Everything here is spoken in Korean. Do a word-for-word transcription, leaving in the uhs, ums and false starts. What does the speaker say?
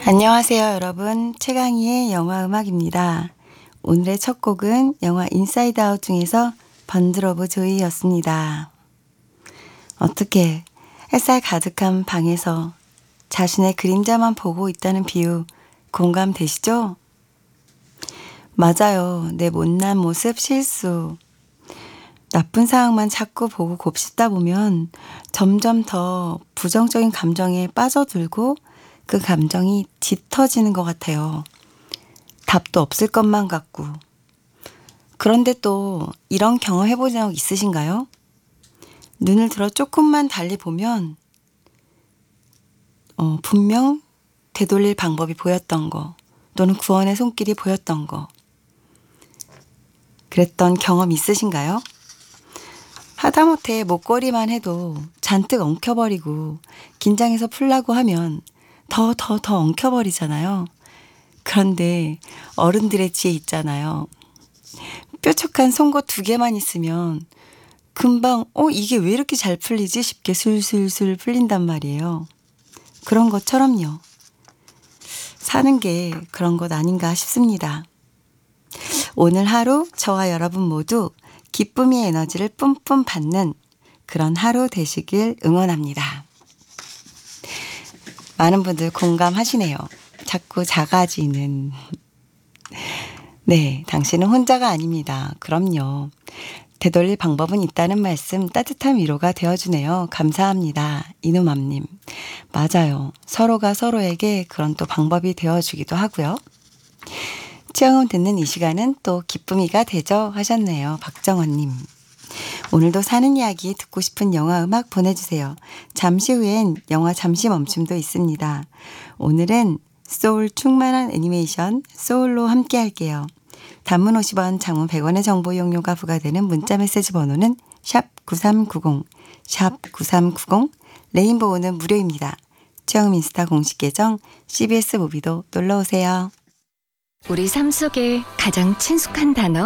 안녕하세요, 여러분. 최강희의 영화 음악입니다. 오늘의 첫 곡은 영화 인사이드 아웃 중에서 번들 오브 조이였습니다. 어떻게 햇살 가득한 방에서 자신의 그림자만 보고 있다는 비유 공감되시죠? 맞아요. 내 못난 모습, 실수. 나쁜 상황만 자꾸 보고 곱씹다 보면 점점 더 부정적인 감정에 빠져들고 그 감정이 짙어지는 것 같아요. 답도 없을 것만 같고. 그런데 또 이런 경험 해보신 적 있으신가요? 눈을 들어 조금만 달리 보면 어, 분명 되돌릴 방법이 보였던 거, 또는 구원의 손길이 보였던 거. 그랬던 경험 있으신가요? 하다못해 목걸이만 해도 잔뜩 엉켜버리고 긴장해서 풀라고 하면 더 더 더 엉켜버리잖아요. 그런데 어른들의 지혜 있잖아요. 뾰족한 송곳 두 개만 있으면 금방 어 이게 왜 이렇게 잘 풀리지 싶게 술술술 풀린단 말이에요. 그런 것처럼요. 사는 게 그런 것 아닌가 싶습니다. 오늘 하루 저와 여러분 모두 기쁨의 에너지를 뿜뿜 받는 그런 하루 되시길 응원합니다. 많은 분들 공감하시네요. 자꾸 작아지는. 네, 당신은 혼자가 아닙니다. 그럼요. 되돌릴 방법은 있다는 말씀 따뜻한 위로가 되어주네요. 감사합니다. 이누맘님. 맞아요. 서로가 서로에게 그런 또 방법이 되어주기도 하고요. 취향을 듣는 이 시간은 또 기쁨이가 되죠 하셨네요. 박정원님. 오늘도 사는 이야기 듣고 싶은 영화 음악 보내주세요. 잠시 후엔 영화 잠시 멈춤도 있습니다. 오늘은 소울 충만한 애니메이션 소울로 함께 할게요. 단문 오십 원, 장문 백 원의 정보 이용료가 부과되는 문자메시지 번호는 샵 구삼구공, 샵 구삼구공, 레인보우는 무료입니다. 최영민 인스타 공식 계정 씨비에스 무비도 놀러오세요. 우리 삶 속에 가장 친숙한 단어